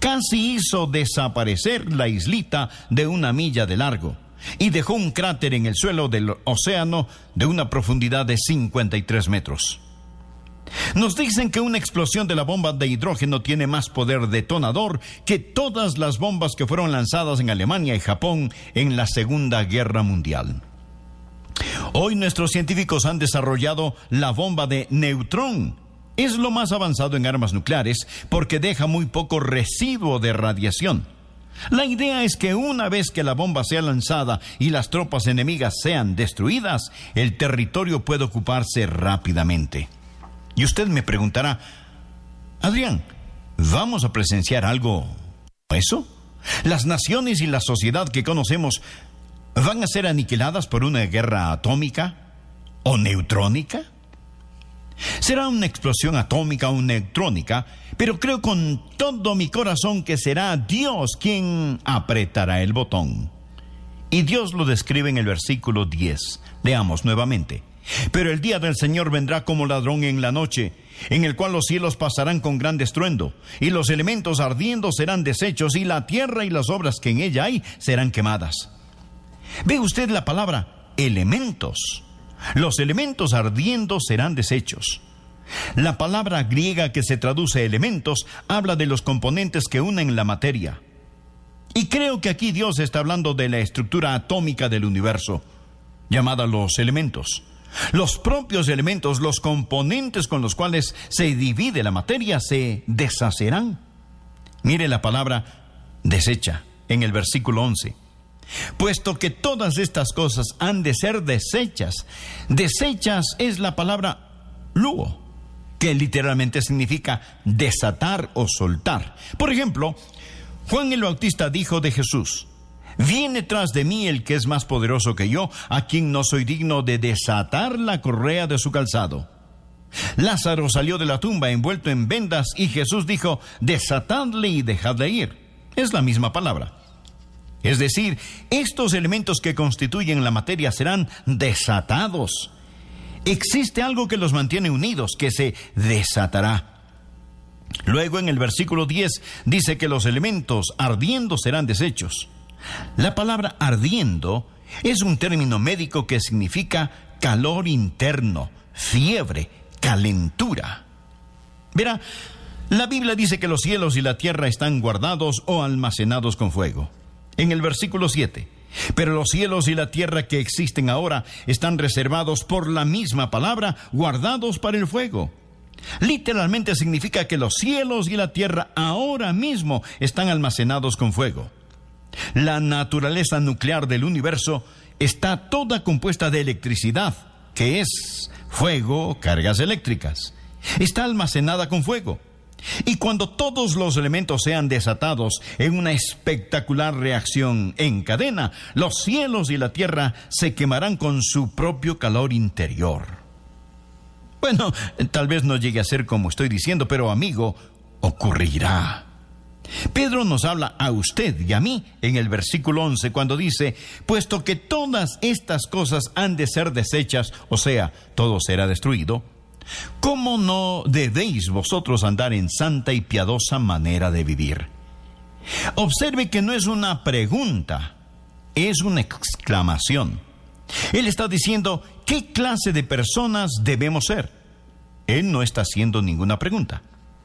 casi hizo desaparecer la islita de 1 milla de largo y dejó un cráter en el suelo del océano de una profundidad de 53 metros. Nos dicen que una explosión de la bomba de hidrógeno tiene más poder detonador que todas las bombas que fueron lanzadas en Alemania y Japón en la Segunda Guerra Mundial. Hoy nuestros científicos han desarrollado la bomba de neutrón. Es lo más avanzado en armas nucleares porque deja muy poco residuo de radiación. La idea es que una vez que la bomba sea lanzada y las tropas enemigas sean destruidas, el territorio puede ocuparse rápidamente. Y usted me preguntará, Adrián, ¿vamos a presenciar algo como eso? ¿Las naciones y la sociedad que conocemos van a ser aniquiladas por una guerra atómica o neutrónica? Será una explosión atómica o neutrónica, pero creo con todo mi corazón que será Dios quien apretará el botón. Y Dios lo describe en el versículo 10. Leamos nuevamente. Pero el día del Señor vendrá como ladrón en la noche, en el cual los cielos pasarán con gran estruendo, y los elementos ardiendo serán deshechos, y la tierra y las obras que en ella hay serán quemadas. Ve usted la palabra elementos. Los elementos ardiendo serán deshechos. La palabra griega que se traduce elementos habla de los componentes que unen la materia. Y creo que aquí Dios está hablando de la estructura atómica del universo, llamada los elementos. Los propios elementos, los componentes con los cuales se divide la materia, se deshacerán. Mire la palabra desecha en el versículo 11. Puesto que todas estas cosas han de ser deshechas. Deshechas es la palabra luo, que literalmente significa desatar o soltar. Por ejemplo, Juan el Bautista dijo de Jesús: viene tras de mí el que es más poderoso que yo, a quien no soy digno de desatar la correa de su calzado. Lázaro salió de la tumba envuelto en vendas y Jesús dijo: desatadle y dejadle ir. Es la misma palabra. Es decir, estos elementos que constituyen la materia serán desatados. Existe algo que los mantiene unidos, que se desatará. Luego en el versículo 10 dice que los elementos ardiendo serán deshechos. La palabra ardiendo es un término médico que significa calor interno, fiebre, calentura. Verá, la Biblia dice que los cielos y la tierra están guardados o almacenados con fuego. En el versículo 7, pero los cielos y la tierra que existen ahora están reservados por la misma palabra, guardados para el fuego. Literalmente significa que los cielos y la tierra ahora mismo están almacenados con fuego. La naturaleza nuclear del universo está toda compuesta de electricidad, que es fuego, cargas eléctricas. Está almacenada con fuego. Y cuando todos los elementos sean desatados en una espectacular reacción en cadena, los cielos y la tierra se quemarán con su propio calor interior. Bueno, tal vez no llegue a ser como estoy diciendo, pero amigo, ocurrirá. Pedro nos habla a usted y a mí en el versículo 11 cuando dice: puesto que todas estas cosas han de ser deshechas, o sea, todo será destruido, ¿cómo no debéis vosotros andar en santa y piadosa manera de vivir? Observe que no es una pregunta, es una exclamación. Él está diciendo, ¿qué clase de personas debemos ser? Él no está haciendo ninguna pregunta.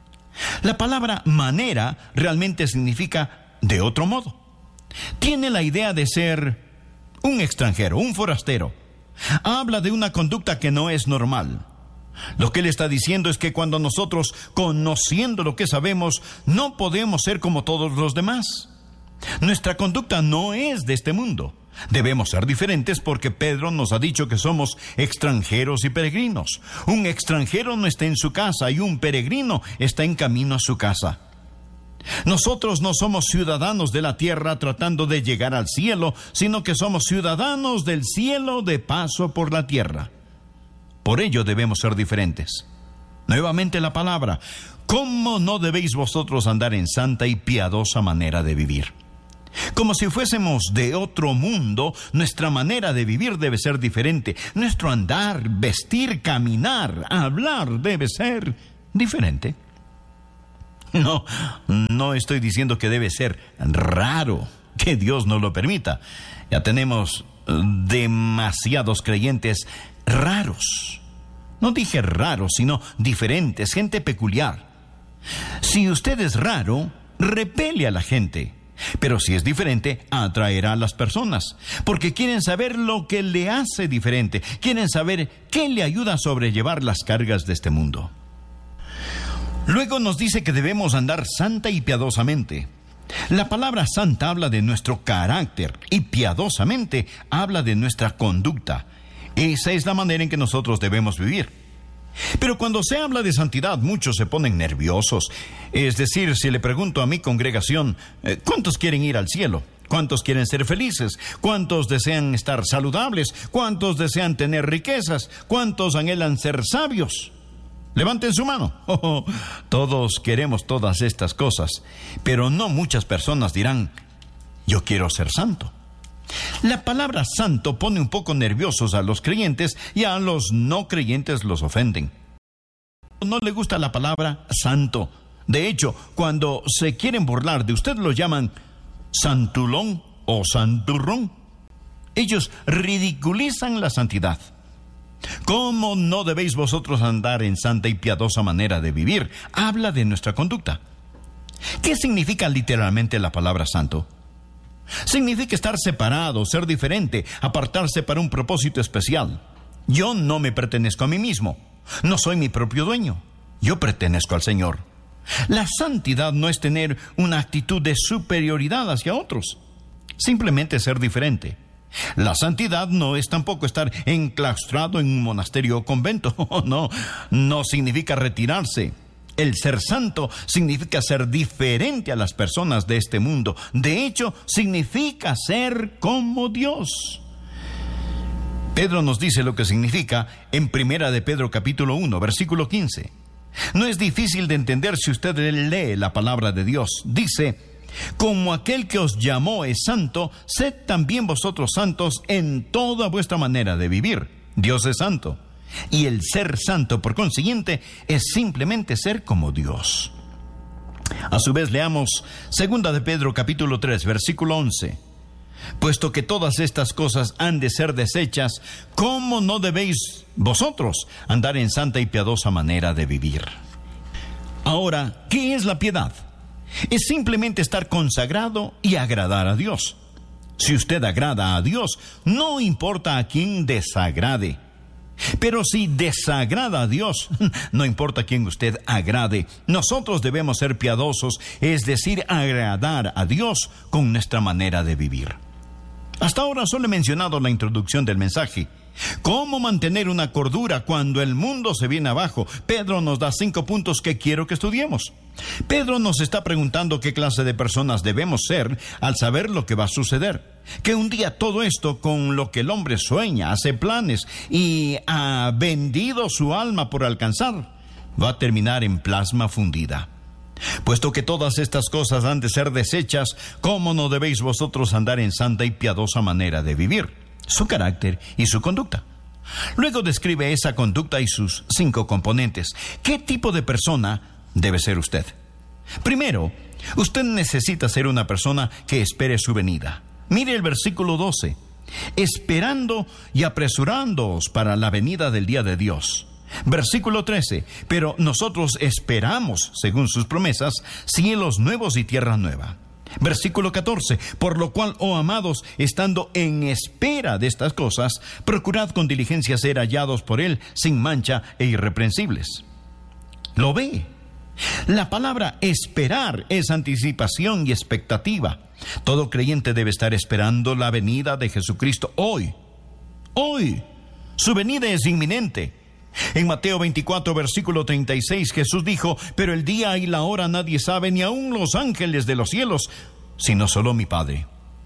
La palabra manera realmente significa de otro modo. Tiene la idea de ser un extranjero, un forastero. Habla de una conducta que no es normal. Lo que él está diciendo es que cuando nosotros, conociendo lo que sabemos, no podemos ser como todos los demás. Nuestra conducta no es de este mundo. Debemos ser diferentes porque Pedro nos ha dicho que somos extranjeros y peregrinos. Un extranjero no está en su casa y un peregrino está en camino a su casa. Nosotros no somos ciudadanos de la tierra tratando de llegar al cielo, sino que somos ciudadanos del cielo de paso por la tierra. Por ello debemos ser diferentes. Nuevamente la palabra: ¿cómo no debéis vosotros andar en santa y piadosa manera de vivir? Como si fuésemos de otro mundo, nuestra manera de vivir debe ser diferente. Nuestro andar, vestir, caminar, hablar debe ser diferente. No estoy diciendo que debe ser raro, que Dios no lo permita. Ya tenemos demasiados creyentes raros. No dije raros, sino diferentes, gente peculiar. Si usted es raro, repele a la gente. Pero si es diferente, atraerá a las personas, porque quieren saber lo que le hace diferente, quieren saber qué le ayuda a sobrellevar las cargas de este mundo. Luego nos dice que debemos andar santa y piadosamente. La palabra santa habla de nuestro carácter y piadosamente habla de nuestra conducta. Esa es la manera en que nosotros debemos vivir. Pero cuando se habla de santidad, muchos se ponen nerviosos. Es decir, si le pregunto a mi congregación, ¿cuántos quieren ir al cielo? ¿Cuántos quieren ser felices? ¿Cuántos desean estar saludables? ¿Cuántos desean tener riquezas? ¿Cuántos anhelan ser sabios? Levanten su mano. Todos queremos todas estas cosas, pero no muchas personas dirán, yo quiero ser santo. La palabra santo pone un poco nerviosos a los creyentes y a los no creyentes los ofenden. No le gusta la palabra santo. De hecho, cuando se quieren burlar de usted lo llaman santulón o santurrón. Ellos ridiculizan la santidad. ¿Cómo no debéis vosotros andar en santa y piadosa manera de vivir? Habla de nuestra conducta. ¿Qué significa literalmente la palabra santo? Significa estar separado, ser diferente, apartarse para un propósito especial. Yo no me pertenezco a mí mismo. No soy mi propio dueño. Yo pertenezco al Señor. La santidad no es tener una actitud de superioridad hacia otros. Simplemente ser diferente. La santidad no es tampoco estar enclaustrado en un monasterio o convento. No significa retirarse. El ser santo significa ser diferente a las personas de este mundo. De hecho, significa ser como Dios. Pedro nos dice lo que significa en Primera de Pedro capítulo 1, versículo 15. No es difícil de entender si usted lee la palabra de Dios. Dice, como aquel que os llamó es santo, sed también vosotros santos en toda vuestra manera de vivir. Dios es santo. Y el ser santo, por consiguiente, es simplemente ser como Dios. A su vez, leamos 2 de Pedro capítulo 3, versículo 11. Puesto que todas estas cosas han de ser deshechas, ¿cómo no debéis vosotros andar en santa y piadosa manera de vivir? Ahora, ¿qué es la piedad? Es simplemente estar consagrado y agradar a Dios. Si usted agrada a Dios, no importa a quién desagrade. Pero si desagrada a Dios, no importa a quién usted agrade, nosotros debemos ser piadosos, es decir, agradar a Dios con nuestra manera de vivir. Hasta ahora solo he mencionado la introducción del mensaje. ¿Cómo mantener una cordura cuando el mundo se viene abajo? Pedro nos da 5 puntos que quiero que estudiemos. Pedro nos está preguntando qué clase de personas debemos ser al saber lo que va a suceder. Que un día todo esto con lo que el hombre sueña, hace planes y ha vendido su alma por alcanzar, va a terminar en plasma fundida. Puesto que todas estas cosas han de ser deshechas, ¿cómo no debéis vosotros andar en santa y piadosa manera de vivir? Su carácter y su conducta. Luego describe esa conducta y sus 5 componentes. ¿Qué tipo de persona debe ser usted? Primero, usted necesita ser una persona que espere su venida. Mire el versículo 12. Esperando y apresurándoos para la venida del día de Dios. Versículo 13. Pero nosotros esperamos, según sus promesas, cielos nuevos y tierra nueva. Versículo 14. Por lo cual, oh amados, estando en espera de estas cosas, procurad con diligencia ser hallados por Él sin mancha e irreprensibles. ¿Lo ve? La palabra esperar es anticipación y expectativa. Todo creyente debe estar esperando la venida de Jesucristo hoy. Hoy. Su venida es inminente. En Mateo 24, versículo 36, Jesús dijo, pero el día y la hora nadie sabe, ni aun los ángeles de los cielos, sino solo mi Padre.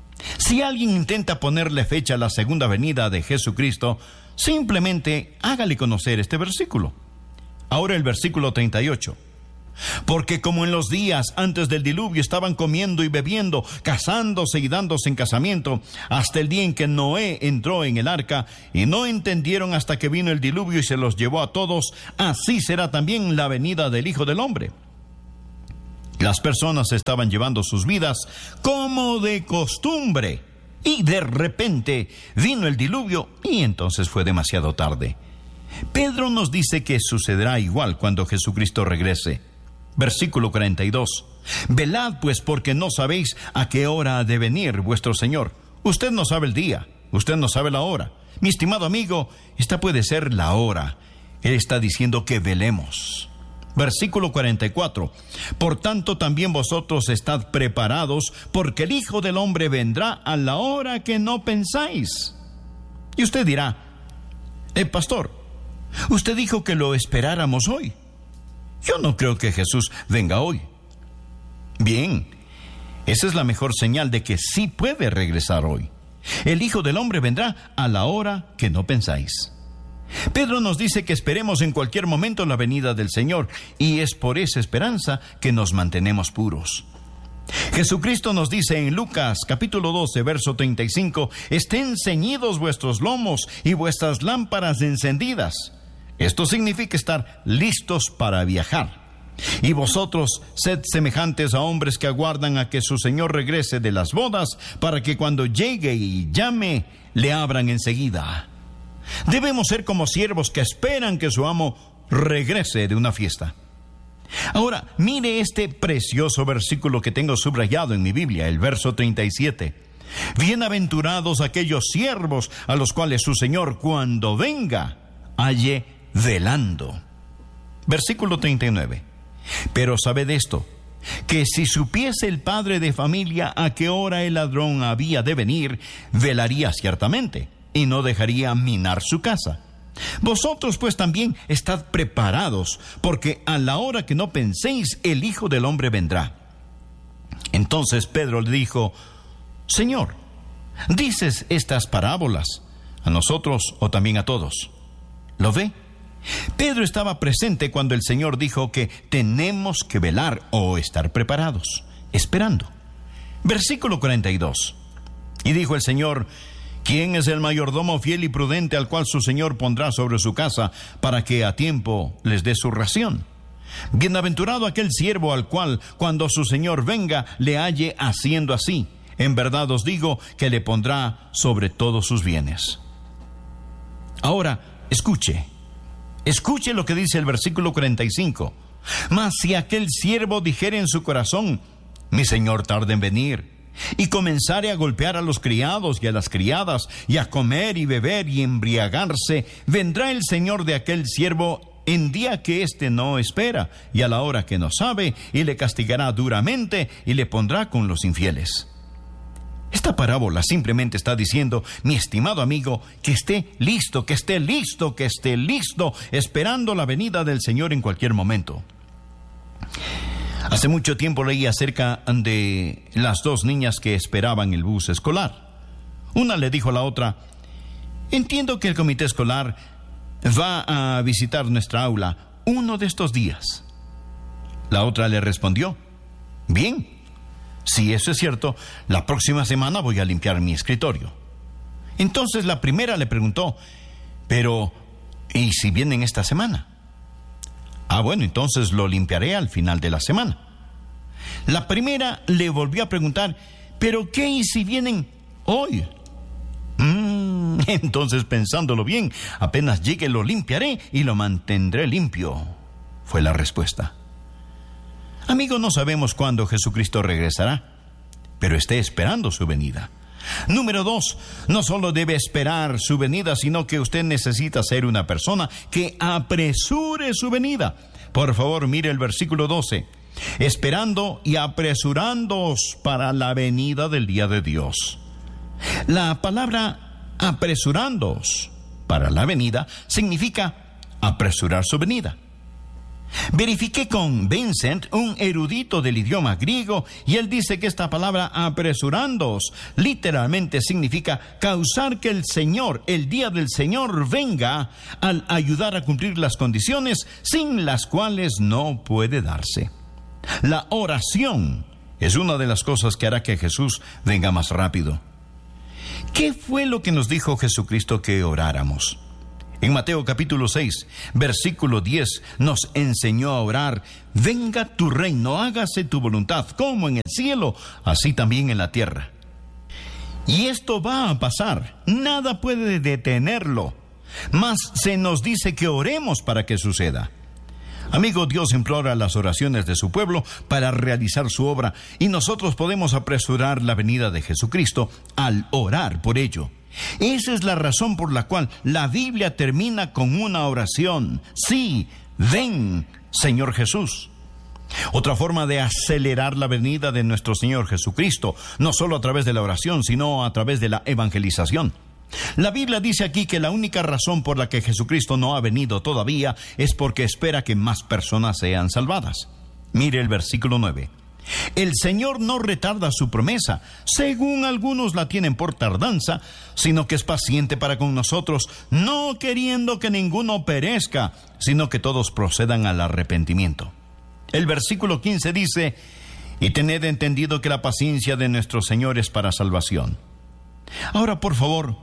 Si alguien intenta ponerle fecha a la segunda venida de Jesucristo, simplemente hágale conocer este versículo. Ahora el versículo 38. Porque como en los días antes del diluvio estaban comiendo y bebiendo, casándose y dándose en casamiento, hasta el día en que Noé entró en el arca, y no entendieron hasta que vino el diluvio y se los llevó a todos, así será también la venida del Hijo del Hombre. Las personas estaban llevando sus vidas como de costumbre. Y de repente vino el diluvio y entonces fue demasiado tarde. Pedro nos dice que sucederá igual cuando Jesucristo regrese. Versículo 42. Velad pues, porque no sabéis a qué hora ha de venir vuestro Señor. Usted no sabe el día, usted no sabe la hora. Mi estimado amigo, esta puede ser la hora. Él está diciendo que velemos. Versículo 44. Por tanto también vosotros estad preparados, porque el Hijo del Hombre vendrá a la hora que no pensáis. Y usted dirá, pastor, usted dijo que lo esperáramos hoy. Yo no creo que Jesús venga hoy. Bien, esa es la mejor señal de que sí puede regresar hoy. El Hijo del Hombre vendrá a la hora que no pensáis. Pedro nos dice que esperemos en cualquier momento la venida del Señor, y es por esa esperanza que nos mantenemos puros. Jesucristo nos dice en Lucas capítulo 12, verso 35, estén ceñidos vuestros lomos y vuestras lámparas encendidas. Esto significa estar listos para viajar. Y vosotros sed semejantes a hombres que aguardan a que su Señor regrese de las bodas, para que cuando llegue y llame, le abran enseguida. Debemos ser como siervos que esperan que su amo regrese de una fiesta. Ahora, mire este precioso versículo que tengo subrayado en mi Biblia, el verso 37. Bienaventurados aquellos siervos a los cuales su Señor, cuando venga, halle velando. Versículo 39. Pero sabed esto, que si supiese el padre de familia a qué hora el ladrón había de venir, velaría ciertamente, y no dejaría minar su casa. Vosotros pues también estad preparados, porque a la hora que no penséis, el Hijo del Hombre vendrá. Entonces Pedro le dijo, Señor, ¿dices estas parábolas a nosotros o también a todos? ¿Lo ve? Pedro estaba presente cuando el Señor dijo que tenemos que velar o estar preparados, esperando. Versículo 42. Y dijo el Señor, ¿quién es el mayordomo fiel y prudente al cual su Señor pondrá sobre su casa para que a tiempo les dé su ración? Bienaventurado aquel siervo al cual, cuando su Señor venga, le halle haciendo así. En verdad os digo que le pondrá sobre todos sus bienes. Ahora, escuche lo que dice el versículo 45. Mas si aquel siervo dijere en su corazón, mi Señor tarda en venir, y comenzare a golpear a los criados y a las criadas, y a comer y beber y embriagarse, vendrá el Señor de aquel siervo en día que éste no espera, y a la hora que no sabe, y le castigará duramente, y le pondrá con los infieles. Esta parábola simplemente está diciendo, mi estimado amigo, que esté listo, esperando la venida del Señor en cualquier momento. Hace mucho tiempo leí acerca de las dos niñas que esperaban el bus escolar. Una le dijo a la otra, entiendo que el comité escolar va a visitar nuestra aula uno de estos días. La otra le respondió, bien, si eso es cierto, la próxima semana voy a limpiar mi escritorio. Entonces la primera le preguntó, pero ¿y si vienen esta semana? Bueno, entonces lo limpiaré al final de la semana. La primera le volvió a preguntar, ¿pero qué y si vienen hoy? Entonces, pensándolo bien, apenas llegue lo limpiaré y lo mantendré limpio, fue la respuesta. Amigo, no sabemos cuándo Jesucristo regresará, pero esté esperando su venida. Número 2, no solo debe esperar su venida, sino que usted necesita ser una persona que apresure su venida. Por favor, mire el versículo 12. Esperando y apresurándoos para la venida del día de Dios. La palabra apresurándoos para la venida significa apresurar su venida. Verifiqué con Vincent, un erudito del idioma griego, y él dice que esta palabra apresurándoos literalmente significa causar que el Señor, el día del Señor, venga al ayudar a cumplir las condiciones sin las cuales no puede darse. La oración es una de las cosas que hará que Jesús venga más rápido. ¿Qué fue lo que nos dijo Jesucristo que oráramos? En Mateo capítulo 6, versículo 10, nos enseñó a orar: venga tu reino, hágase tu voluntad, como en el cielo, así también en la tierra. Y esto va a pasar, nada puede detenerlo, mas se nos dice que oremos para que suceda. Amigo, Dios implora las oraciones de su pueblo para realizar su obra, y nosotros podemos apresurar la venida de Jesucristo al orar por ello. Esa es la razón por la cual la Biblia termina con una oración: sí, ven, Señor Jesús. Otra forma de acelerar la venida de nuestro Señor Jesucristo, no solo a través de la oración, sino a través de la evangelización. La Biblia dice aquí que la única razón por la que Jesucristo no ha venido todavía es porque espera que más personas sean salvadas. Mire el versículo 9. El Señor no retarda su promesa, según algunos la tienen por tardanza, sino que es paciente para con nosotros, no queriendo que ninguno perezca, sino que todos procedan al arrepentimiento. El versículo 15 dice: y tened entendido que la paciencia de nuestro Señor es para salvación. Ahora, por favor,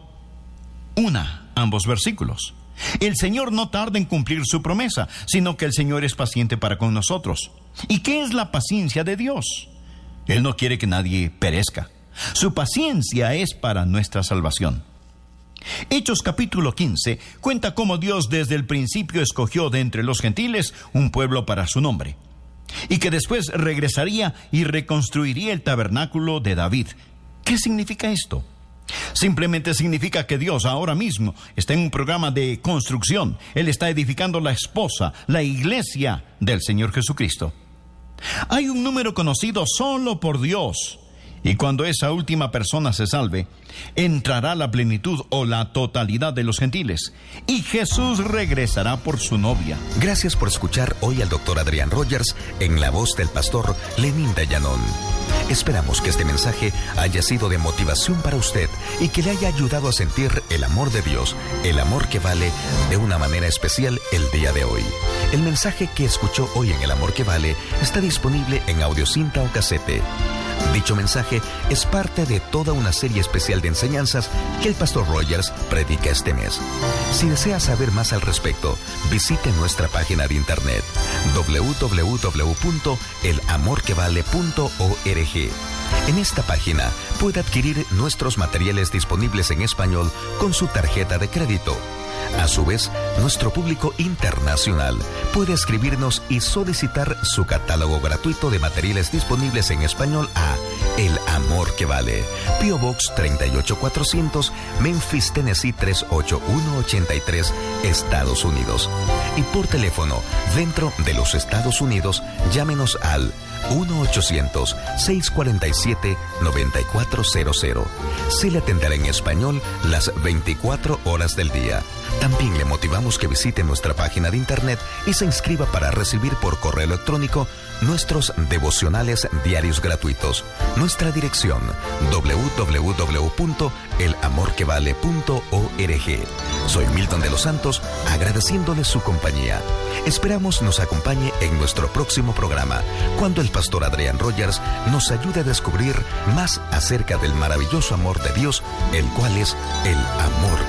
ambos versículos. El Señor no tarda en cumplir su promesa, sino que el Señor es paciente para con nosotros. ¿Y qué es la paciencia de Dios? Él no quiere que nadie perezca. Su paciencia es para nuestra salvación. Hechos capítulo 15 cuenta cómo Dios desde el principio escogió de entre los gentiles un pueblo para su nombre, y que después regresaría y reconstruiría el tabernáculo de David. ¿Qué significa esto? Simplemente significa que Dios ahora mismo está en un programa de construcción. Él está edificando la esposa, la iglesia del Señor Jesucristo. Hay un número conocido solo por Dios, y cuando esa última persona se salve, entrará la plenitud o la totalidad de los gentiles, y Jesús regresará por su novia. Gracias por escuchar hoy al Dr. Adrián Rogers en la voz del pastor Lenín Dayanón. Esperamos que este mensaje haya sido de motivación para usted y que le haya ayudado a sentir el amor de Dios, el amor que vale, de una manera especial el día de hoy. El mensaje que escuchó hoy en El Amor que Vale está disponible en audiocinta o casete. Dicho mensaje es parte de toda una serie especial de enseñanzas que el pastor Rogers predica este mes. Si desea saber más al respecto, visite nuestra página de internet www.elamorquevale.org. En esta página puede adquirir nuestros materiales disponibles en español con su tarjeta de crédito. A su vez, nuestro público internacional puede escribirnos y solicitar su catálogo gratuito de materiales disponibles en español a El Amor que Vale, P.O. Box 38400, Memphis, Tennessee 38183, Estados Unidos. Y por teléfono, dentro de los Estados Unidos, llámenos al 1-800-647-9400. Se le atenderá en español las 24 horas del día. También le motivamos que visite nuestra página de internet y se inscriba para recibir por correo electrónico nuestros devocionales diarios gratuitos. Nuestra dirección: www.elamorquevale.org. Soy Milton de los Santos, agradeciéndole su compañía. Esperamos nos acompañe en nuestro próximo programa, cuando el pastor Adrián Rogers nos ayude a descubrir más acerca del maravilloso amor de Dios, el cual es el amor